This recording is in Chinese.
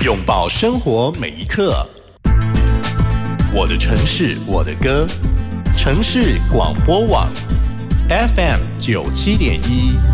拥抱生活每一刻。我的城市，我的歌，城市广播网 FM 97.1